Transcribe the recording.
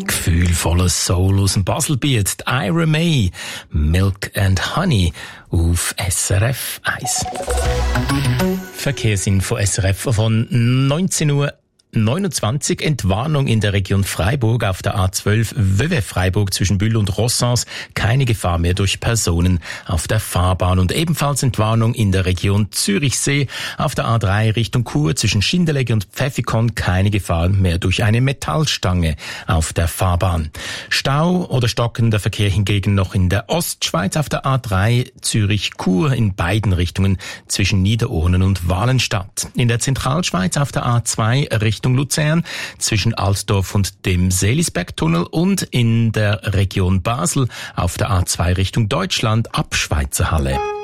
Gefühlvoller Soul aus dem Baselbiet, die Ira May, Milk and Honey auf SRF 1. Verkehrsinfo SRF von 19:29 Uhr. Entwarnung in der Region Freiburg auf der A12 Vevey-Freiburg zwischen Bühl und Rossens. Keine Gefahr mehr durch Personen auf der Fahrbahn. Und ebenfalls Entwarnung in der Region Zürichsee auf der A3 Richtung Chur zwischen Schindeleck und Pfäffikon. Keine Gefahr mehr durch eine Metallstange auf der Fahrbahn. Stau oder stockender Verkehr hingegen noch in der Ostschweiz auf der A3 Zürich-Chur in beiden Richtungen zwischen Niederurnen und Walenstadt. In der Zentralschweiz auf der A2 Richtung Luzern zwischen Altdorf und dem Seelisbergtunnel und in der Region Basel auf der A2 Richtung Deutschland ab Schweizerhalle.